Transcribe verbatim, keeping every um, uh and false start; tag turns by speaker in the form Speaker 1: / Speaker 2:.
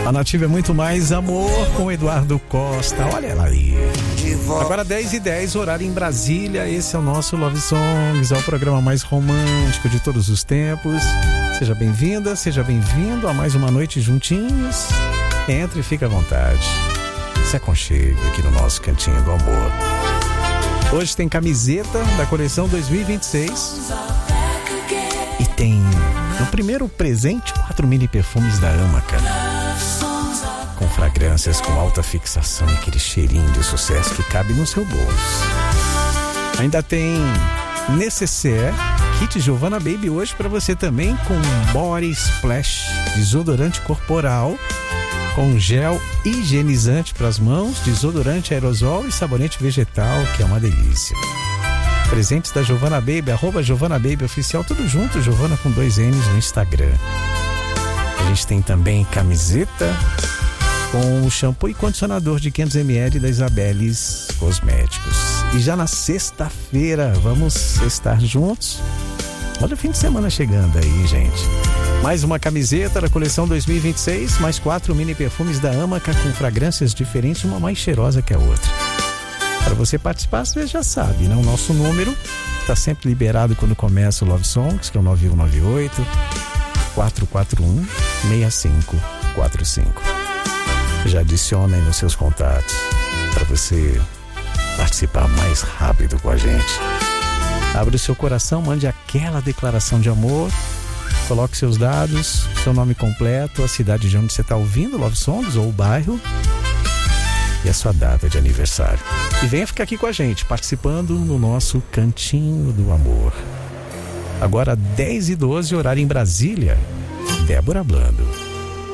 Speaker 1: A Nativa é muito mais amor com Eduardo Costa. Olha ela aí. Agora dez e dez, horário em Brasília. Esse é o nosso Love Songs, é o programa mais romântico de todos os tempos. Seja bem-vinda, seja bem-vindo a mais uma noite juntinhos. Entre e fica à vontade. Se aconchegue aqui no nosso cantinho do amor. Hoje tem camiseta da coleção dois mil e vinte e seis. E tem no primeiro presente quatro mini perfumes da Amaca, com fragrâncias com alta fixação e aquele cheirinho de sucesso que cabe no seu bolso. Ainda tem necessaire, kit Giovanna Baby hoje para você também, com Body Splash, desodorante corporal, com gel higienizante para as mãos, desodorante aerosol e sabonete vegetal, que é uma delícia. Presentes da Giovanna Baby, arroba Giovanna Baby Oficial, tudo junto, Giovanna com dois N's no Instagram. A gente tem também camiseta com o shampoo e condicionador de quinhentos mililitros da Isabeles Cosméticos. E já na sexta-feira vamos estar juntos. Olha o fim de semana chegando aí, gente. Mais uma camiseta da coleção dois mil e vinte e seis, mais quatro mini perfumes da Amaca com fragrâncias diferentes, uma mais cheirosa que a outra. Para você participar, você já sabe, né? O nosso número está sempre liberado quando começa o Love Songs, que é o nove um nove oito, quatro quatro um, seis cinco quatro cinco. Já adiciona aí nos seus contatos para você participar mais rápido com a gente. Abre o seu coração, mande aquela declaração de amor, coloque seus dados, seu nome completo, a cidade de onde você está ouvindo Love Songs ou o bairro e a sua data de aniversário. E venha ficar aqui com a gente, participando no nosso Cantinho do Amor. Agora dez e doze, horário em Brasília. Débora Blando.